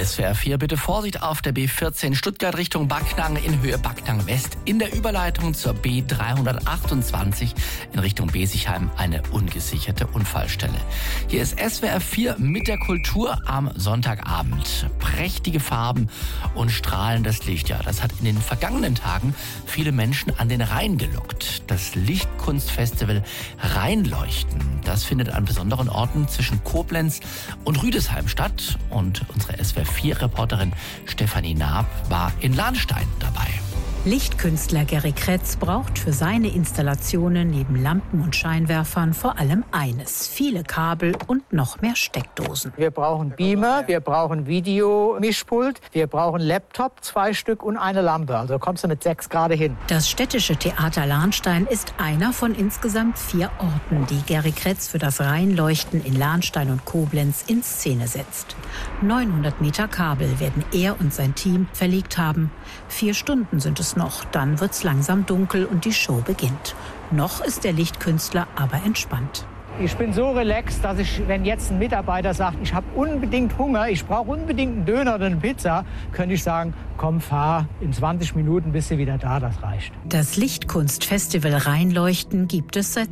SWR 4, bitte Vorsicht auf der B14 Stuttgart Richtung Backnang in Höhe Backnang West. In der Überleitung zur B328 in Richtung Besigheim eine ungesicherte Unfallstelle. Hier ist SWR 4 mit der Kultur am Sonntagabend. Prächtige Farben und strahlendes Licht. Ja, das hat in den vergangenen Tagen viele Menschen an den Rhein gelockt. Das Lichtkunstfestival Rheinleuchten, das findet an besonderen Orten zwischen Koblenz und Rüdesheim statt. Und unsere SWR 4-Reporterin Stefanie Naab war in Lahnstein dabei. Lichtkünstler Gerry Kretz braucht für seine Installationen neben Lampen und Scheinwerfern vor allem eines: viele Kabel und noch mehr Steckdosen. Wir brauchen Beamer, wir brauchen Videomischpult, wir brauchen Laptop, 2 Stück und eine Lampe. Also kommst du mit 6 gerade hin. Das städtische Theater Lahnstein ist einer von insgesamt 4 Orten, die Gerry Kretz für das Rheinleuchten in Lahnstein und Koblenz in Szene setzt. 900 Meter Kabel werden er und sein Team verlegt haben. 4 Stunden sind es noch, dann wird's langsam dunkel und die Show beginnt. Noch ist der Lichtkünstler aber entspannt. Ich bin so relaxed, dass wenn jetzt ein Mitarbeiter sagt, ich habe unbedingt Hunger, ich brauche unbedingt einen Döner oder eine Pizza, könnte ich sagen, komm, fahr, in 20 Minuten bist du wieder da, das reicht. Das Lichtkunstfestival Rheinleuchten gibt es seit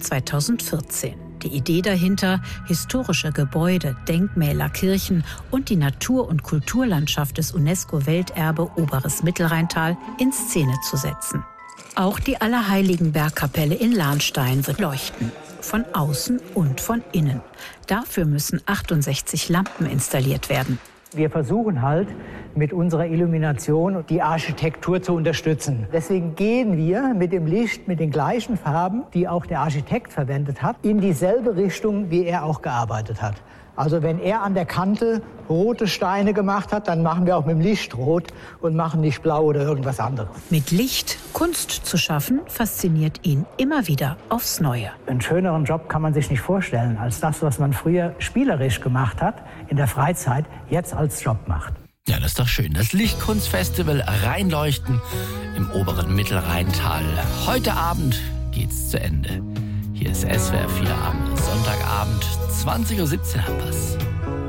2014. Die Idee dahinter, historische Gebäude, Denkmäler, Kirchen und die Natur- und Kulturlandschaft des UNESCO-Welterbe Oberes Mittelrheintal in Szene zu setzen. Auch die Allerheiligenbergkapelle in Lahnstein wird leuchten. Von außen und von innen. Dafür müssen 68 Lampen installiert werden. Wir versuchen halt mit unserer Illumination die Architektur zu unterstützen. Deswegen gehen wir mit dem Licht, mit den gleichen Farben, die auch der Architekt verwendet hat, in dieselbe Richtung, wie er auch gearbeitet hat. Also wenn er an der Kante rote Steine gemacht hat, dann machen wir auch mit dem Licht rot und machen nicht blau oder irgendwas anderes. Mit Licht Kunst zu schaffen, fasziniert ihn immer wieder aufs Neue. Einen schöneren Job kann man sich nicht vorstellen, als das, was man früher spielerisch gemacht hat, in der Freizeit, jetzt als Job macht. Ja, das ist doch schön. Das Lichtkunstfestival Rheinleuchten im oberen Mittelrheintal. Heute Abend geht's zu Ende. Hier ist SWR 4 am Sonntagabend, 20:17 Uhr haben wir's.